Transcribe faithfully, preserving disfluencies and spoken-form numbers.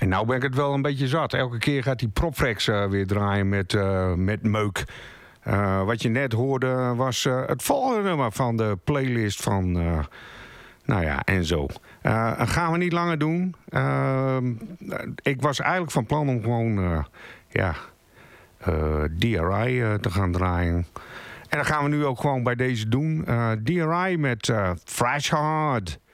En nou ben ik het wel een beetje zat. Elke keer gaat die Propflex uh, weer draaien met, uh, met meuk. Uh, wat je net hoorde was uh, het volgende nummer van de playlist van... Uh, nou ja, en zo. Uh, gaan we niet langer doen. Uh, ik was eigenlijk van plan om gewoon... Uh, ja, uh, D R I uh, te gaan draaien. En dat gaan we nu ook gewoon bij deze doen. Uh, D R I met uh, Fresh Hard.